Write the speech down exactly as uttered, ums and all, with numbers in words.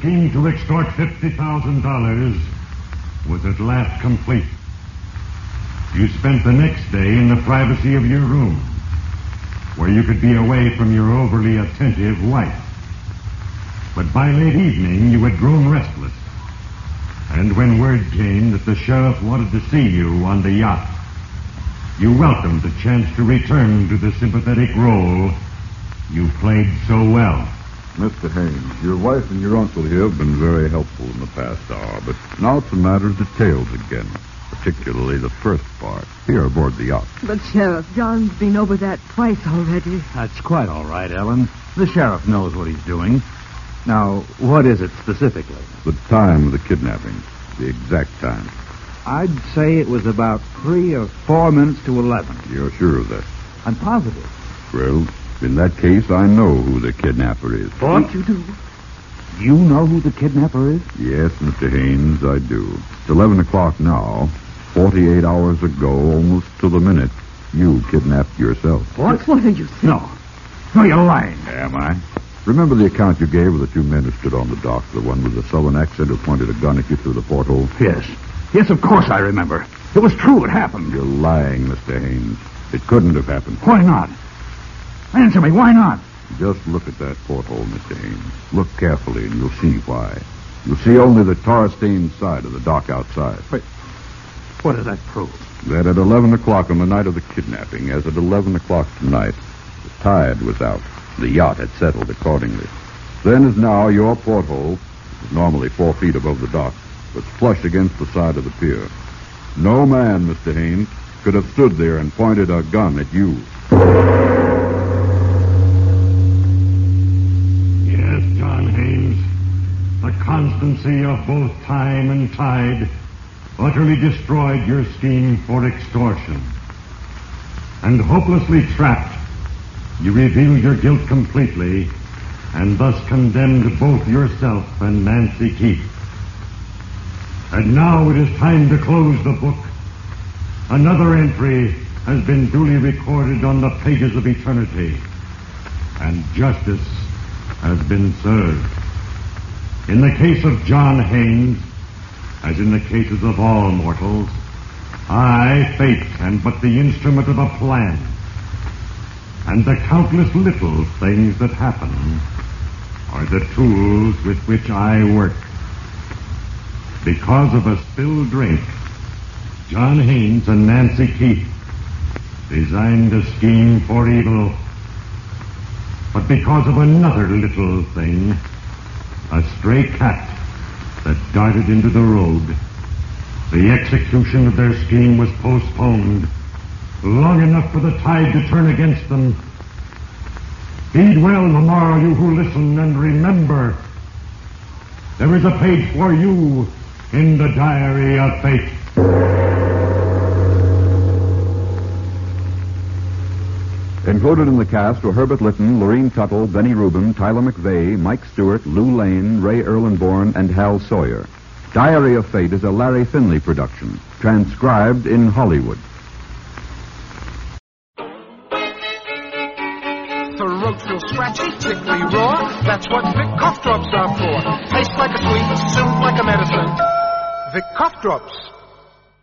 scheme to extort fifty thousand dollars was at last complete. You spent the next day in the privacy of your room, where you could be away from your overly attentive wife. But by late evening, you had grown restless. And when word came that the sheriff wanted to see you on the yacht, you welcomed the chance to return to the sympathetic role you played so well. Mister Haynes, your wife and your uncle here have been very helpful in the past hour, but now it's a matter of details again, particularly the first part, here aboard the yacht. But, Sheriff, John's been over that twice already. That's quite all right, Ellen. The sheriff knows what he's doing. Now, what is it specifically? The time of the kidnapping, the exact time. I'd say it was about three or four minutes to eleven. You're sure of that? I'm positive. Well, in that case, I know who the kidnapper is. What? You do? You know who the kidnapper is? Yes, Mister Haynes, I do. It's eleven o'clock now. Forty-eight hours ago, almost to the minute, you kidnapped yourself. What? What are you saying? No. No, you're lying. Am I? Remember the account you gave of the two men who stood on the dock, the one with the southern accent who pointed a gun at you through the porthole? Yes. Yes, of course I remember. It was true. It happened. You're lying, Mister Haynes. It couldn't have happened. Why not? Answer me. Why not? Just look at that porthole, Mister Haynes. Look carefully, and you'll see why. You'll see only the tar-stained side of the dock outside. Wait. What does that prove? That at eleven o'clock on the night of the kidnapping, as at eleven o'clock tonight, the tide was out. The yacht had settled accordingly. Then as now, your porthole, which is normally four feet above the dock, was flush against the side of the pier. No man, Mister Haynes, could have stood there and pointed a gun at you. Yes, John Haynes. The constancy of both time and tide utterly destroyed your scheme for extortion. And hopelessly trapped, you revealed your guilt completely and thus condemned both yourself and Nancy Keith. And now it is time to close the book. Another entry has been duly recorded on the pages of eternity, and justice has been served. In the case of John Haynes, as in the cases of all mortals, I, fate, am but the instrument of a plan. And the countless little things that happen are the tools with which I work. Because of a spilled drink, John Haynes and Nancy Keith designed a scheme for evil. But because of another little thing, a stray cat that darted into the road, the execution of their scheme was postponed long enough for the tide to turn against them. Heed well tomorrow, you who listen, and remember, there is a page for you in the diary of fate. Included in the cast were Herbert Lytton, Lorene Tuttle, Benny Rubin, Tyler McVeigh, Mike Stewart, Lou Lane, Ray Erlenborn, and Hal Sawyer. Diary of Fate is a Larry Finley production, transcribed in Hollywood. Throat feel scratchy, tickly raw. That's what Vic cough drops are for. Tastes like a sweet, soothe like a medicine. Vic cough drops.